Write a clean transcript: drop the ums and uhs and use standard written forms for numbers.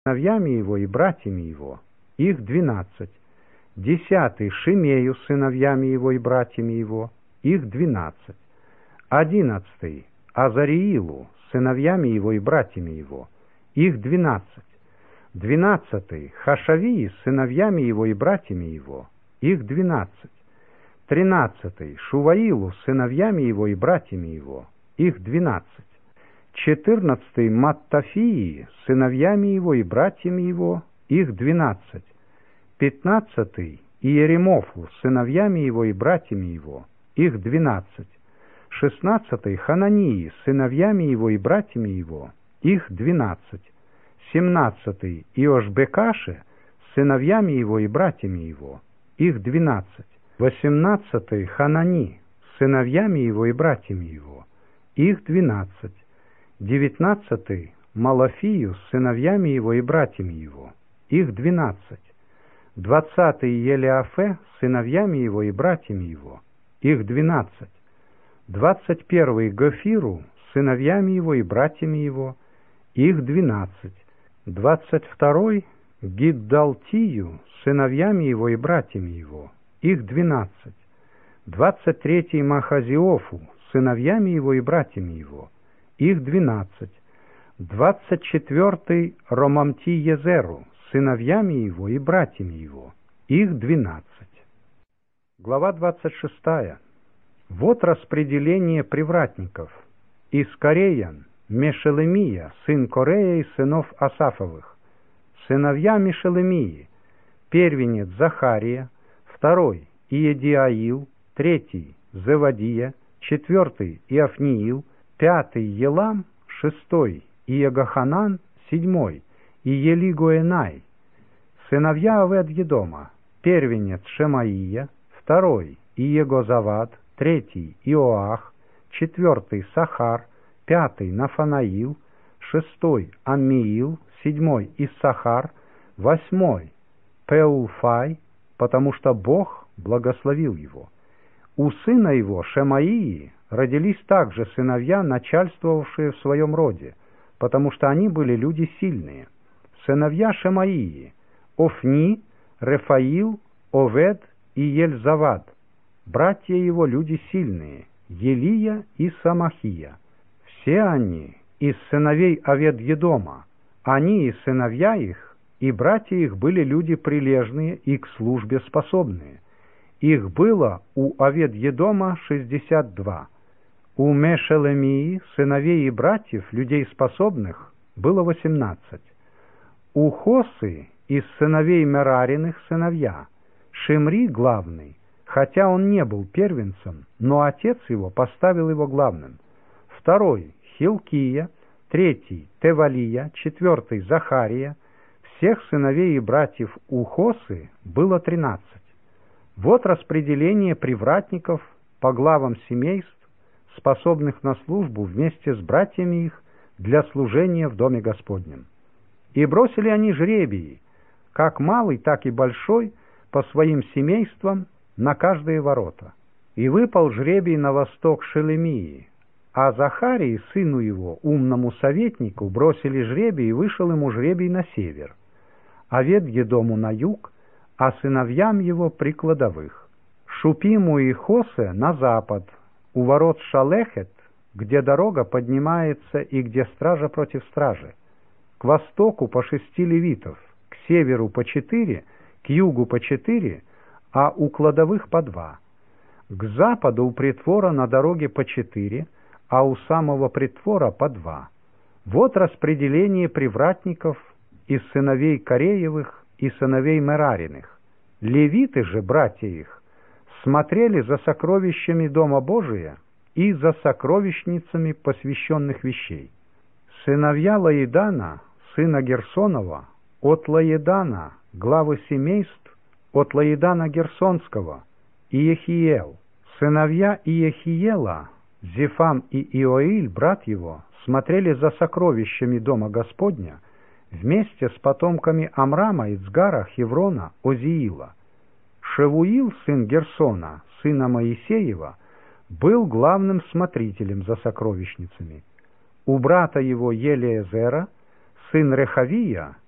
сыновьями его и братьями его, их 12. 10 Шимею с сыновьями его и братьями его, их 12. 11 Азариилу с сыновьями его и братьями его, их 12. 12 Хашавии с сыновьями его и братьями его, их 12. 13 Шуваилу с сыновьями его и братьями его, их 12. 14 Маттафии с сыновьями его и братьями его, их 12. 15 Иеремофу с сыновьями его и братьями его, их 12. 16 Ханании с сыновьями его и братьями его, их 12. 17 Иошбекаше с сыновьями его и братьями его, их 12. 18 Ханани с сыновьями его и братьями его, их 12. 19 Малафию с сыновьями его и братьями его, их 12. 20 Елиафе с сыновьями его и братьями его, их 12. 21 Гофиру с сыновьями его и братьями его, их 12. 22 Гиддалтию с сыновьями его и братьями его, их 12. 23 Махазиофу с сыновьями его и братьями его, их 12. 24 Ромамти-Езеру с сыновьями его и братьями его, их 12. Глава 26. Вот распределение привратников. Из Кореян Мешелемия, сын Корея из сынов Асафовых. Сыновья Мешелемии: первенец Захария, второй Иедиаил, третий Зевадия, четвертый Иофниил, пятый Елам, шестой Иегоханан, седьмой Иелигуэнай. Сыновья Овед-Едома: первенец Шемаия, второй Иегозавад, третий Иоах, четвертый Сахар, пятый Нафанаил, шестой Аммиил, седьмой Иссахар, восьмой Пеулфай, потому что Бог благословил его. У сына его Шемаии родились также сыновья, начальствовавшие в своем роде, потому что они были люди сильные. Сыновья Шемаии: Офни, Рефаил, Овед и Ельзавад. Братья его люди сильные: Елия и Самахия. Все они из сыновей Овед-Едома. Они и сыновья их, и братья их были люди прилежные и к службе способные. Их было у Овед-Едома 62. У Мешелемии, сыновей и братьев, людей способных, было 18. У Хосы из сыновей Мерариных сыновья: Шимри главный, хотя он не был первенцем, но отец его поставил его главным. Второй Хилкия, третий Тевалия, четвертый Захария. Всех сыновей и братьев у Хосы было 13. Вот распределение привратников по главам семейств, способных на службу вместе с братьями их для служения в Доме Господнем. И бросили они жребии, как малый, так и большой, по своим семействам на каждые ворота. И выпал жребий на восток Шелемии, а Захарии, сыну его, умному советнику, бросили жребий, и вышел ему жребий на север, Овед-Едому на юг, а сыновьям его при кладовых. Шупиму и Хосе на запад, у ворот Шалехет, где дорога поднимается и где стража против стражи. К востоку по 6 левитов, к северу по 4, к югу по 4, а у кладовых по 2. К западу у притвора на дороге по 4, а у самого притвора по 2. Вот распределение привратников из сыновей Кореевых и сыновей Мерариных. Левиты же, братья их, смотрели за сокровищами Дома Божия и за сокровищницами посвященных вещей. Сыновья Лаидана, сына Герсонова, от Лаидана, главы семейств, от Лаидана Герсонского, Иехиел. Сыновья Иехиела, Зефам и Иоиль, брат его, смотрели за сокровищами Дома Господня вместе с потомками Амрама, Ицгара, Хеврона, Озиила. Шевуил, сын Герсона, сына Моисеева, был главным смотрителем за сокровищницами. У брата его Елиезера, сын Рехавия,